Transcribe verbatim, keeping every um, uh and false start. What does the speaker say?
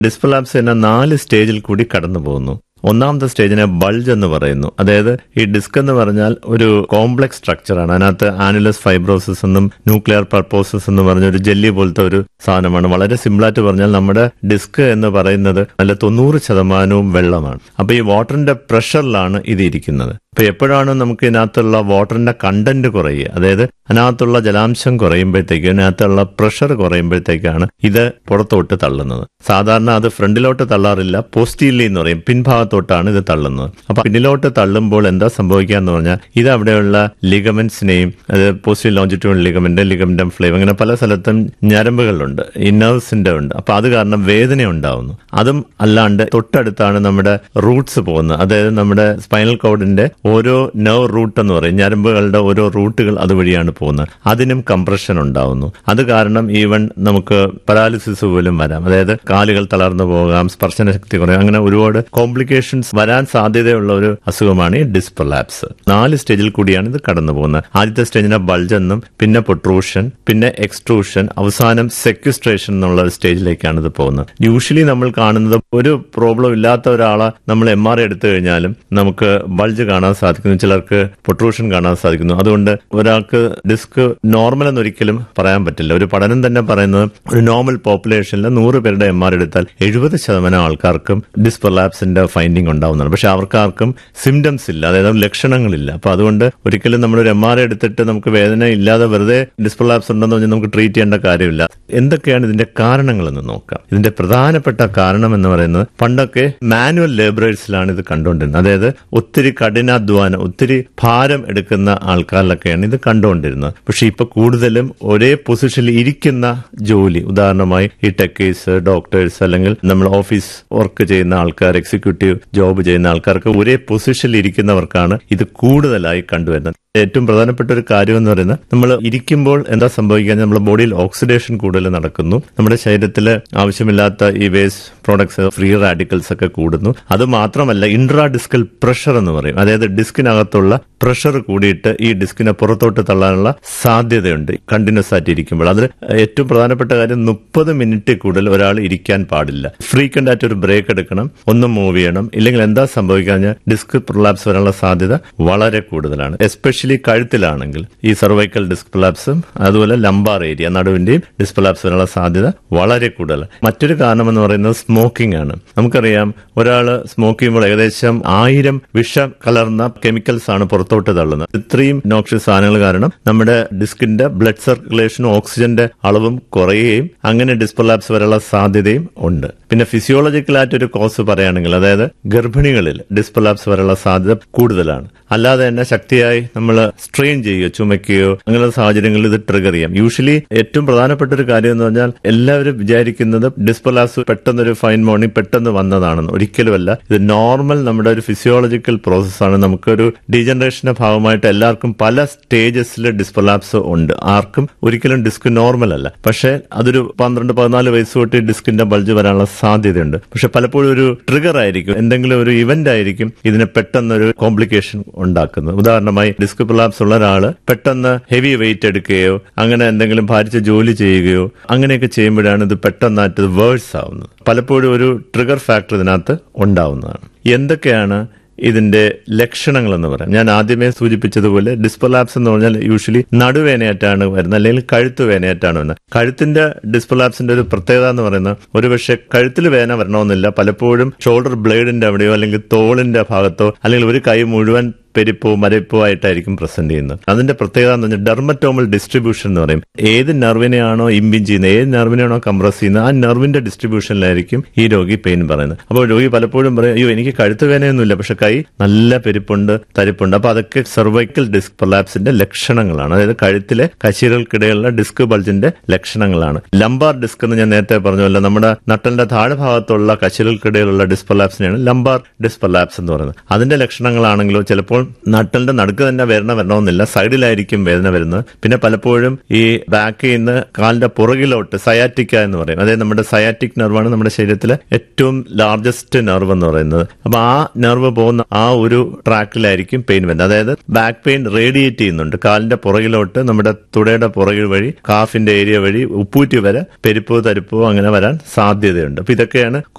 Disc prolapse എന്ന നാല് സ്റ്റേജിൽ കൂടി കടന്നു പോകുന്നു. ഒന്നാമത്തെ സ്റ്റേജിനെ ബൾജ് എന്ന് പറയുന്നു. അതായത് ഈ ഡിസ്ക് എന്ന് പറഞ്ഞാൽ ഒരു കോംപ്ലക്സ് സ്ട്രക്ചറാണ്. അതിനകത്ത് ആനുലസ് ഫൈബ്രോസിസ് എന്നും ന്യൂക്ലിയർ പർപ്പോസസ് എന്ന് പറഞ്ഞ ഒരു ജെല്ലി പോലത്തെ ഒരു സാധനമാണ്. വളരെ സിമ്പിളായിട്ട് പറഞ്ഞാൽ നമ്മുടെ ഡിസ്ക് എന്ന് പറയുന്നത് നല്ല തൊണ്ണൂറ് ശതമാനവും വെള്ളമാണ്. അപ്പൊ ഈ വാട്ടറിന്റെ പ്രഷറിലാണ് ഇത് ഇരിക്കുന്നത്. അപ്പൊ എപ്പോഴാണ് നമുക്ക് ഇതിനകത്തുള്ള വാട്ടറിന്റെ കണ്ടന്റ് കുറയുക, അതായത് അതിനകത്തുള്ള ജലാംശം കുറയുമ്പോഴത്തേക്ക് ഇതിനകത്തുള്ള പ്രഷർ കുറയുമ്പോഴത്തേക്കാണ് ഇത് പുറത്തോട്ട് തള്ളുന്നത്. സാധാരണ അത് ഫ്രണ്ടിലോട്ട് തള്ളാറില്ല, പോസ്റ്റീരിയർലി എന്ന് പറയും, പിൻഭാഗത്തോട്ടാണ് ഇത് തള്ളുന്നത്. അപ്പൊ പിന്നിലോട്ട് തള്ളുമ്പോൾ എന്താ സംഭവിക്കുക എന്ന് പറഞ്ഞാൽ ഇത് അവിടെയുള്ള ലിഗമെന്റ്സിനെയും, അത് പോസ്റ്റീരിയർ ലോഞ്ചിറ്റ്യൂഡിനൽ ലിഗമെന്റ്, ലിഗമെന്റം ഫ്ലേവ്, അങ്ങനെ പല സ്ഥലത്തും ഞരമ്പുകളുണ്ട്, ഈ നെർവ്സിന്റെ ഉണ്ട്. അപ്പൊ അത് കാരണം വേദന ഉണ്ടാവുന്നു. അതും അല്ലാണ്ട് തൊട്ടടുത്താണ് നമ്മുടെ റൂട്ട്സ് പോകുന്നത്. അതായത് നമ്മുടെ സ്പൈനൽ കോഡിന്റെ ഓരോ നെർവ് റൂട്ട് എന്ന് പറയും, ഞരമ്പുകളുടെ ഓരോ റൂട്ടുകൾ അതുവഴിയാണ് പോകുന്നത്. അതിനും കംപ്രഷൻ ഉണ്ടാവുന്നു. അത് കാരണം ഈവൻ നമുക്ക് പരാലിസിസ് പോലും വരാം. അതായത് കാലുകൾ തളർന്നു പോകാം, സ്പർശന ശക്തി കുറയും, അങ്ങനെ ഒരുപാട് കോംപ്ലിക്കേഷൻസ് വരാൻ സാധ്യതയുള്ള ഒരു അസുഖമാണ് ഈ ഡിസ്ക് പ്രൊലാപ്സ്. നാല് സ്റ്റേജിൽ കൂടിയാണ് ഇത് കടന്നു പോകുന്നത്. ആദ്യത്തെ സ്റ്റേജിനെ ബൾജ് എന്നും, പിന്നെ പൊട്രൂഷൻ, പിന്നെ എക്സ്ട്രൂഷൻ, അവസാനം സെക്വിസ്ട്രേഷൻ എന്നുള്ള ഒരു സ്റ്റേജിലേക്കാണ് ഇത് പോകുന്നത്. യൂഷ്വലി നമ്മൾ കാണുന്നത് ഒരു പ്രോബ്ലം ഇല്ലാത്ത ഒരാളെ നമ്മൾ എം ആർ ഐ എടുത്തു കഴിഞ്ഞാലും നമുക്ക് ബൾജ് കാണാൻ സാധിക്കുന്നു, ചിലർക്ക് പൊട്രൂഷൻ കാണാൻ സാധിക്കുന്നു. അതുകൊണ്ട് ഒരാൾക്ക് ഡിസ്ക് നോർമൽ എന്നൊരിക്കലും പറയാൻ പറ്റില്ല. ഒരു പഠനം തന്നെ പറയുന്നത് ഒരു നോർമൽ പോപ്പുലേഷനിൽ നൂറ് പേരുടെ എം ആർ എടുത്താൽ എഴുപത് ശതമാനം ആൾക്കാർക്കും ഡിസ്ക് പ്രൊലാപ്സിന്റെ ഫൈൻഡിങ് ഉണ്ടാവുന്നതാണ്. പക്ഷെ അവർക്കാർക്കും സിംറ്റംസ് ഇല്ല, അതായത് ലക്ഷണങ്ങളില്ല. അപ്പൊ അതുകൊണ്ട് ഒരിക്കലും നമ്മളൊരു എം ആർ എടുത്തിട്ട് നമുക്ക് വേദന ഇല്ലാതെ വെറുതെ ഡിസ്ക് പ്രൊലാപ്സ് ഉണ്ടെന്ന് പറഞ്ഞാൽ നമുക്ക് ട്രീറ്റ് ചെയ്യേണ്ട കാര്യമില്ല. എന്തൊക്കെയാണ് ഇതിന്റെ കാരണങ്ങളെന്ന് നോക്കാം. ഇതിന്റെ പ്രധാനപ്പെട്ട കാരണം എന്ന് പറയുന്നത് പണ്ടൊക്കെ മാനുവൽ ലേബറേഴ്സിലാണ് ഇത് കണ്ടുകൊണ്ടിരുന്നത്. അതായത് ഒത്തിരി കഠിനാധ്വാനം, ഒത്തിരി ഭാരം എടുക്കുന്ന ആൾക്കാരിലൊക്കെയാണ് ഇത് കണ്ടുകൊണ്ടിരുന്നത്. പക്ഷെ ഇപ്പൊ കൂടുതലും ഒരേ പൊസിഷനിൽ ഇരിക്കുന്ന ജോലി, ഉദാഹരണമായി ഈ ടെക്കേഴ്സ്, ഡോക്ടേഴ്സ്, അല്ലെങ്കിൽ നമ്മൾ ഓഫീസ് വർക്ക് ചെയ്യുന്ന ആൾക്കാർ, എക്സിക്യൂട്ടീവ് ജോബ് ചെയ്യുന്ന ആൾക്കാർക്ക് ഒരേ പൊസിഷനിൽ ഇരിക്കുന്നവർക്കാണ് ഇത് കൂടുതലായി കണ്ടുവരുന്നത്. ഏറ്റവും പ്രധാനപ്പെട്ട ഒരു കാര്യം എന്ന് പറയുന്നത് നമ്മൾ ഇരിക്കുമ്പോൾ എന്താ സംഭവിക്കുക, നമ്മുടെ ബോഡിയിൽ ഓക്സിഡേഷൻ കൂടുതൽ നടക്കുന്നു, നമ്മുടെ ശരീരത്തിൽ ആവശ്യമില്ലാത്ത ഈ വേസ്റ്റ് പ്രോഡക്ട്സ്, ഫ്രീ റാഡിക്കൽസ് ഒക്കെ കൂടുന്നു. അത് മാത്രമല്ല ഇൻട്രാ ഡിസ്കൽ പ്രഷർ എന്ന് പറയും, അതായത് ഡിസ്കിനകത്തുള്ള പ്രഷർ കൂടിയിട്ട് ഈ ഡിസ്കിനെ പുറത്തോട്ട് തള്ളാനുള്ള സാധ്യതയുണ്ട് കണ്ടിന്യൂസ് ആയിട്ട് ഇരിക്കുമ്പോൾ. അതിൽ ഏറ്റവും പ്രധാനപ്പെട്ട കാര്യം മുപ്പത് മിനിറ്റ് കൂടുതൽ ഒരാൾ ഇരിക്കാൻ പാടില്ല. ഫ്രീക്വന്റ് ആയിട്ട് ഒരു ബ്രേക്ക് എടുക്കണം, ഒന്ന് മൂവ് ചെയ്യണം. ഇല്ലെങ്കിൽ എന്താ സംഭവിക്കുക, ഡിസ്ക് പ്രൊലാപ്സ് വരാനുള്ള സാധ്യത വളരെ കൂടുതലാണ്. എസ്പെഷ്യലി കഴുത്തിലാണെങ്കിൽ ഈ സർവൈക്കൽ ഡിസ്ക് പ്രൊലാപ്സും അതുപോലെ ലംബാർ ഏരിയ, നടുവിന്റെയും ഡിസ്ക് പ്രൊലാപ്സ് വരാനുള്ള സാധ്യത വളരെ കൂടുതൽ. മറ്റൊരു കാരണം എന്ന് പറയുന്നത് സ്മോക്കിംഗ് ആണ്. നമുക്കറിയാം ഒരാള് സ്മോക്ക് ചെയ്യുമ്പോൾ ഏകദേശം ആയിരം വിഷ കലർന്ന കെമിക്കൽസ് ആണ് പുറത്തോട്ട് തള്ളുന്നത്. ഇത്രയും നോക്ഷ്യസ് സാധനങ്ങൾ കാരണം നമ്മുടെ ഡിസ്കിന്റെ ബ്ലഡ് സർക്കുലേഷനും ഓക്സിജന്റെ അളവും കുറയുകയും അങ്ങനെ ഡിസ്ക് പ്രൊലാപ്സ് വരാനുള്ള സാധ്യതയും ഉണ്ട്. പിന്നെ ഫിസിയോളജിക്കലായിട്ട് ഒരു കോസ് പറയുകയാണെങ്കിൽ, അതായത് ഗർഭിണികളിൽ ഡിസ്ക് പ്രൊലാപ്സ് വരാനുള്ള സാധ്യത കൂടുതലാണ്. അല്ലാതെ തന്നെ ശക്തിയായി നമ്മൾ സ്ട്രെയിൻ ചെയ്യുകയോ ചുമയ്ക്കുകയോ അങ്ങനെയുള്ള സാഹചര്യങ്ങളിൽ ഇത് ട്രിഗർ ചെയ്യാം. യൂഷ്വലി ഏറ്റവും പ്രധാനപ്പെട്ട ഒരു കാര്യം എന്ന് പറഞ്ഞാൽ എല്ലാവരും വിചാരിക്കുന്നത് ഡിസ്ക് പ്രൊലാപ്സ് പെട്ടെന്നൊരു ഫൈൻ മോർണിംഗ് പെട്ടെന്ന് വന്നതാണെന്ന്. ഒരിക്കലുമല്ല. ഇത് നോർമൽ നമ്മുടെ ഒരു ഫിസിയോളജിക്കൽ പ്രോസസ്സാണ്. നമുക്കൊരു ഡീജനറേഷന്റെ ഭാഗമായിട്ട് എല്ലാവർക്കും പല സ്റ്റേജസിൽ ഡിസ്ക് പ്രൊലാപ്സ് ഉണ്ട്. ആർക്കും ഒരിക്കലും ഡിസ്ക് നോർമൽ അല്ല. പക്ഷെ അതൊരു പന്ത്രണ്ട് പതിനാല് വയസ്സ് തൊട്ട് ഡിസ്കിന്റെ ബൾജ് വരാനുള്ള സാധ്യതയുണ്ട്. പക്ഷെ പലപ്പോഴും ഒരു ട്രിഗർ ആയിരിക്കും, എന്തെങ്കിലും ഒരു ഇവന്റ് ആയിരിക്കും ഇതിനെ പെട്ടെന്നൊരു കോംപ്ലിക്കേഷൻ ഉണ്ടാക്കുന്നത്. ഉദാഹരണമായി ഡിസ്ക് പ്രൊലാപ്സ് ഉള്ള ഒരാള് പെട്ടെന്ന് ഹെവി വെയിറ്റ് എടുക്കുകയോ അങ്ങനെ എന്തെങ്കിലും ഭാരിച്ച ജോലി ചെയ്യുകയോ അങ്ങനെയൊക്കെ ചെയ്യുമ്പോഴാണ് ഇത് പെട്ടെന്നായിട്ട് വേഴ്സ് ആവുന്നത്. പലപ്പോഴും ഒരു ട്രിഗർ ഫാക്ടർ ഇതിനകത്ത് ഉണ്ടാവുന്നതാണ്. എന്തൊക്കെയാണ് ഇതിന്റെ ലക്ഷണങ്ങൾ എന്ന് പറയാം. ഞാൻ ആദ്യമേ സൂചിപ്പിച്ചതുപോലെ ഡിസ്ക് പ്രൊലാപ്സ് എന്ന് പറഞ്ഞാൽ യൂഷ്വലി നടുവേനയായിട്ടാണ് വരുന്നത്, അല്ലെങ്കിൽ കഴുത്ത് വേനയായിട്ടാണ് വരുന്നത്. കഴുത്തിന്റെ ഡിസ്ക് പ്രൊലാപ്സിന്റെ ഒരു പ്രത്യേകത എന്ന് പറയുന്നത് ഒരുപക്ഷെ കഴുത്തിൽ വേന വരണമെന്നില്ല, പലപ്പോഴും ഷോൾഡർ ബ്ലേഡിന്റെ അവിടെയോ അല്ലെങ്കിൽ തോളിന്റെ ഭാഗത്തോ അല്ലെങ്കിൽ ഒരു കൈ മുഴുവൻ പെരിപ്പോ മരപ്പോ ആയിട്ടായിരിക്കും പ്രസന്റ് ചെയ്യുന്നത്. അതിന്റെ പ്രത്യേകത എന്ന് പറഞ്ഞാൽ ഡെർമറ്റോമൽ ഡിസ്ട്രിബ്യൂഷൻ എന്ന് പറയും. ഏത് നെർവിനെയാണോ ഇമ്പിഞ്ച് ചെയ്യുന്നത്, ഏത് നെർവിനെയാണോ കംപ്രസ് ചെയ്യുന്നത്, ആ നെർവിന്റെ ഡിസ്ട്രിബ്യൂഷനിലായിരിക്കും ഈ രോഗി പെയിൻ പറയുന്നത്. അപ്പോൾ രോഗി പലപ്പോഴും പറയും, അയ്യോ എനിക്ക് കഴുത്ത് വേനയൊന്നുമില്ല, പക്ഷെ കൈ നല്ല പെരിപ്പുണ്ട്, തരിപ്പുണ്ട്. അപ്പൊ അതൊക്കെ സെർവൈക്കൽ ഡിസ്ക് പ്രൊലാപ്സിന്റെ ലക്ഷണങ്ങളാണ്. അതായത് കഴുത്തിലെ കശീരകൾക്കിടയിലുള്ള ഡിസ്ക് ബൾജിന്റെ ലക്ഷണങ്ങളാണ്. ലംബാർ ഡിസ്ക് എന്ന് ഞാൻ നേരത്തെ പറഞ്ഞല്ലോ, നമ്മുടെ നട്ടലിന്റെ താഴെ ഭാഗത്തുള്ള കശീരകൾക്കിടയിലുള്ള ഡിസ്ക് പ്രൊലാപ്സിനെയാണ് ലംബാർ ഡിസ്ക് പ്രൊലാപ്സ് എന്ന് പറയുന്നത്. അതിന്റെ ലക്ഷണങ്ങളാണെങ്കിലോ ചിലപ്പോൾ ചിലപ്പോൾ നട്ടലിന്റെ നടുക്ക് തന്നെ വേദന വരണമെന്നില്ല, സൈഡിലായിരിക്കും വേദന വരുന്നത്. പിന്നെ പലപ്പോഴും ഈ ബാക്കിൽ നിന്ന് കാലിന്റെ പുറകിലോട്ട് സയാറ്റിക്ക എന്ന് പറയും, അതായത് നമ്മുടെ സയാറ്റിക് നെർവാണ് നമ്മുടെ ശരീരത്തിലെ ഏറ്റവും ലാർജസ്റ്റ് നെർവ് എന്ന് പറയുന്നത്. അപ്പൊ ആ നെർവ് പോകുന്ന ആ ഒരു ട്രാക്കിലായിരിക്കും പെയിൻ വരുന്നത്. അതായത് ബാക്ക് പെയിൻ റേഡിയേറ്റ് ചെയ്യുന്നുണ്ട് കാലിന്റെ പുറകിലോട്ട്, നമ്മുടെ തുടയുടെ പുറകിൽ വഴി കാഫിന്റെ ഏരിയ വഴി ഉപ്പൂറ്റി വരെ പെരുപ്പോ തരിപ്പോ അങ്ങനെ വരാൻ സാധ്യതയുണ്ട്. അപ്പൊ ഇതൊക്കെയാണ്